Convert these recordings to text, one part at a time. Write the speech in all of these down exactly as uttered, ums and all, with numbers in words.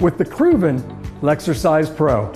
with the Proven Lexercise Pro.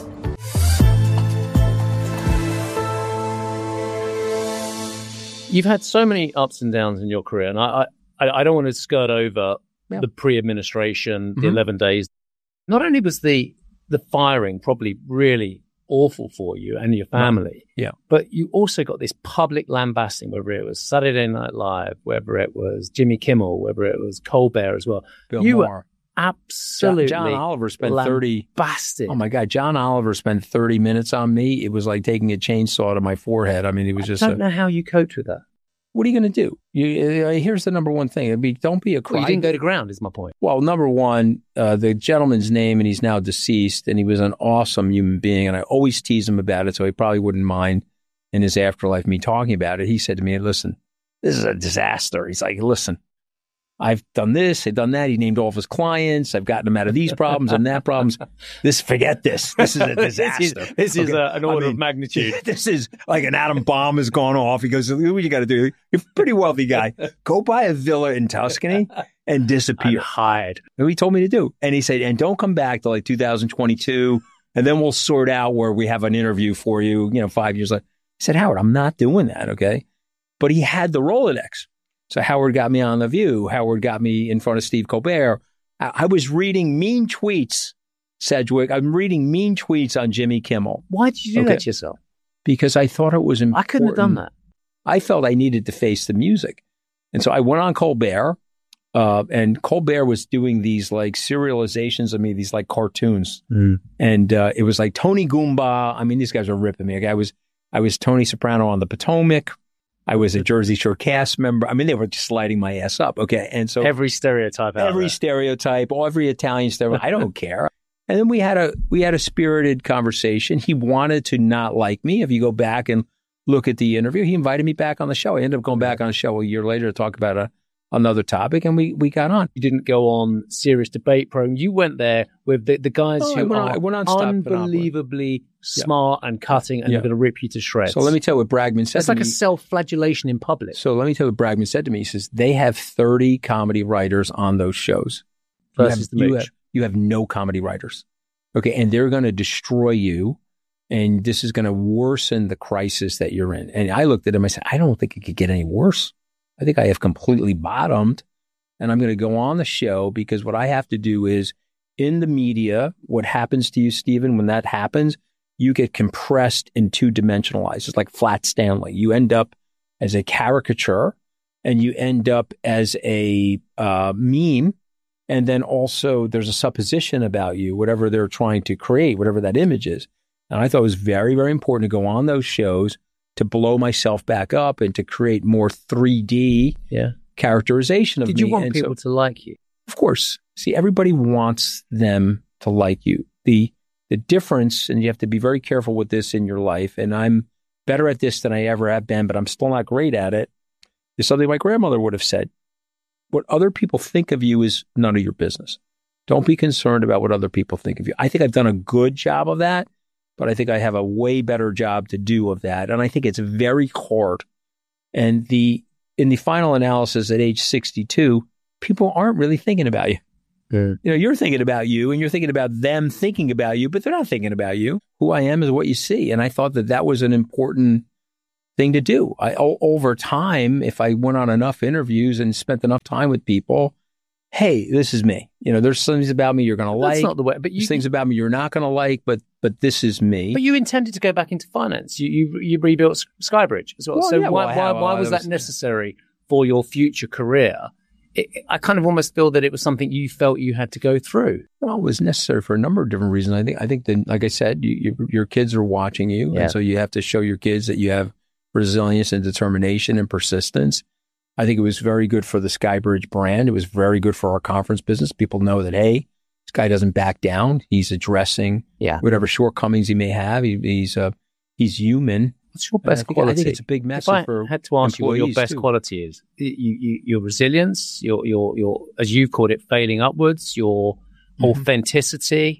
You've had so many ups and downs in your career, and I I, I don't want to skirt over yeah. the pre-administration, mm-hmm. the eleven days. Not only was the the firing probably really awful for you and your family, yeah, but you also got this public lambasting, whether it was Saturday Night Live, whether it was Jimmy Kimmel, whether it was Colbert as well. Bill you Maher. were absolutely John, John Oliver spent thirty. Lambasted. Oh my God, John Oliver spent thirty minutes on me. It was like taking a chainsaw to my forehead. I mean, it was I just. I don't a, know how you coped with that. What are you going to do? You, uh, here's the number one thing. I mean, don't be a cry. Well, you didn't go to ground, is my point. Well, number one, uh, the gentleman's name, and he's now deceased, and he was an awesome human being, and I always tease him about it, so he probably wouldn't mind in his afterlife me talking about it. He said to me, listen, this is a disaster. He's like, listen, I've done this, I've done that. He named all of his clients. I've gotten them out of these problems and that problems. This, forget this. This is a disaster. this is, this is okay. a, an order I mean, of magnitude. This is like an atom bomb has gone off. He goes, what you got to do? You're a pretty wealthy guy. Go buy a villa in Tuscany and disappear. And hide. And he told me to do. And he said, and don't come back till like two thousand twenty-two. And then we'll sort out where we have an interview for you, you know, five years later. I said, Howard, I'm not doing that. Okay. But he had the Rolodex. So Howard got me on The View. Howard got me in front of Steve Colbert. I, I was reading mean tweets, Sedgwick. I'm reading mean tweets on Jimmy Kimmel. Why did you do okay. that to yourself? Because I thought it was important. I couldn't have done that. I felt I needed to face the music. And so I went on Colbert, uh, and Colbert was doing these like serializations of me, these like cartoons. Mm. And uh, it was like Tony Goomba. I mean, these guys are ripping me. Like, I was I was Tony Soprano on the Potomac. I was a Jersey Shore cast member. I mean, they were just sliding my ass up. Okay. And so every stereotype out every there. stereotype, every Italian stereotype. I don't care. And then we had a we had a spirited conversation. He wanted to not like me. If you go back and look at the interview, he invited me back on the show. I ended up going back on the show a year later to talk about a, another topic, and we, we got on. You didn't go on Serious Debate Program. You went there with the, the guys oh, who went are on, I went on unbelievably smart yeah. and cutting and yeah. are going to rip you to shreds. So let me tell you what Bragman said It's to like me. a self-flagellation in public. So let me tell you what Bragman said to me. He says, they have thirty comedy writers on those shows. Versus you have, the you Mooch. have, you have no comedy writers. Okay, and they're going to destroy you, and this is going to worsen the crisis that you're in. And I looked at him, I said, I don't think it could get any worse. I think I have completely bottomed, and I'm going to go on the show because what I have to do is, in the media, what happens to you, Stephen, when that happens, you get compressed and two-dimensionalized. It's like Flat Stanley. You end up as a caricature, and you end up as a uh, meme. And then also there's a supposition about you, whatever they're trying to create, whatever that image is. And I thought it was very, very important to go on those shows to blow myself back up and to create more three D yeah. characterization of Did me. you want and people so, to like you? Of course. See, everybody wants them to like you. The the difference, and you have to be very careful with this in your life, and I'm better at this than I ever have been, but I'm still not great at it, is something my grandmother would have said. What other people think of you is none of your business. Don't be concerned about what other people think of you. I think I've done a good job of that, but I think I have a way better job to do of that. And I think it's very hard. And the in the final analysis at age sixty-two, people aren't really thinking about you. Mm. You know, you're thinking about you and you're thinking about them thinking about you, but they're not thinking about you. Who I am is what you see. And I thought that that was an important thing to do. I, o- over time, if I went on enough interviews and spent enough time with people, hey, this is me. You know, there's things about me you're going to like. That's not the way. But you, there's things about me you're not going to like, but but this is me. But you intended to go back into finance. You you, you rebuilt Skybridge as well. well so yeah, why well, why, well, why was that was, necessary for your future career? It, I kind of almost feel that it was something you felt you had to go through. Well, it was necessary for a number of different reasons. I think I think that, like I said, you, you, your kids are watching you, yeah. and so you have to show your kids that you have resilience and determination and persistence. I think it was very good for the Skybridge brand. It was very good for our conference business. People know that, hey, this guy doesn't back down. He's addressing yeah. whatever shortcomings he may have. He, he's uh, he's human. What's your best I think, quality? I think it's a big message if I for had to ask you what your best too. quality is, you, you, your resilience, your, your, your, as you've called it, failing upwards, your mm-hmm. authenticity.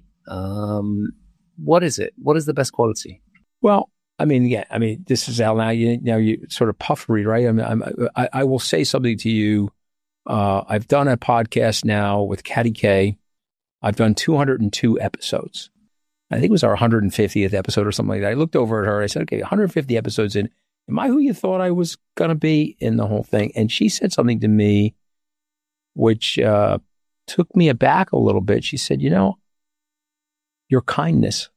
Um, what is it? What is the best quality? Well, I mean, yeah, I mean, this is how now you now you sort of puffery, right? I mean, I'm, I, I will say something to you. Uh, I've done a podcast now with Katty Kay. I've done two hundred two episodes. I think it was our one hundred fiftieth episode or something like that. I looked over at her. I said, okay, one hundred fifty episodes in. Am I who you thought I was going to be in the whole thing? And she said something to me which uh, took me aback a little bit. She said, you know, your kindness,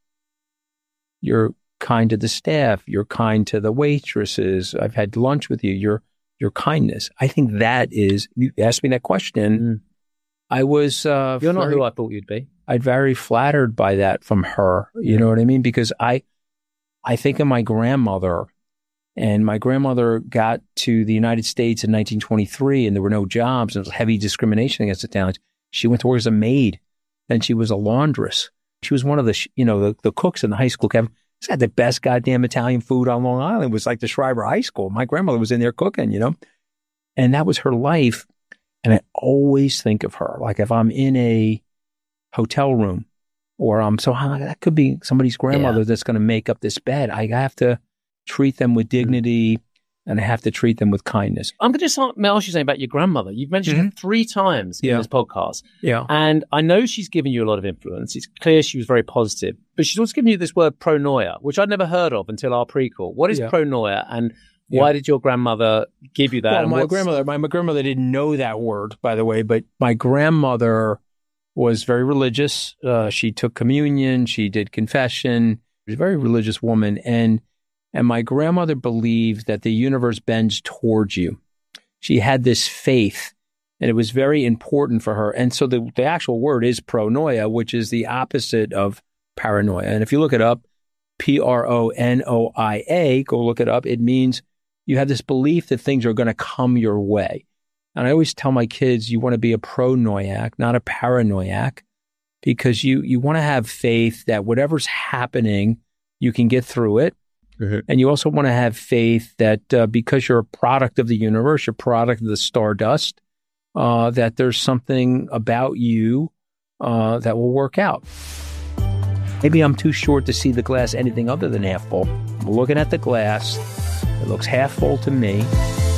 you're kind to the staff, you're kind to the waitresses. I've had lunch with you. Your your kindness. I think that is, you asked me that question. Mm. I was... Uh, you're not very, who I thought you'd be. I'm very flattered by that from her. You know what I mean? Because I, I think of my grandmother, and my grandmother got to the United States in nineteen twenty-three, and there were no jobs, and there was heavy discrimination against Italians. She went to work as a maid, then she was a laundress. She was one of the, you know, the, the cooks in the high school. Kevin, she had the best goddamn Italian food on Long Island. It was like the Schreiber High School. My grandmother was in there cooking, you know, and that was her life. And I always think of her, like if I'm in a hotel room, or I'm so that could be somebody's grandmother yeah. that's going to make up this bed. I have to treat them with dignity, mm-hmm. and I have to treat them with kindness. I'm going to just ask you something about your grandmother. You've mentioned mm-hmm. her three times yeah. in this podcast. Yeah. And I know she's given you a lot of influence. It's clear she was very positive, but she's also given you this word pronoia, which I'd never heard of until our prequel. What is yeah. pronoia, and yeah. why did your grandmother give you that? Well, and my grandmother, my, my grandmother didn't know that word, by the way, but my grandmother was very religious. Uh, she took communion. She did confession. She was a very religious woman. And And my grandmother believed that the universe bends towards you. She had this faith, and it was very important for her. And so the, the actual word is pronoia, which is the opposite of paranoia. And if you look it up, P R O N O I A, go look it up. It means you have this belief that things are going to come your way. And I always tell my kids, you want to be a pronoiac, not a paranoiac, because you, you want to have faith that whatever's happening, you can get through it. Mm-hmm. And you also want to have faith that uh, because you're a product of the universe, you're a product of the stardust, uh, that there's something about you uh, that will work out. Maybe I'm too short to see the glass anything other than half full. I'm looking at the glass. It looks half full to me.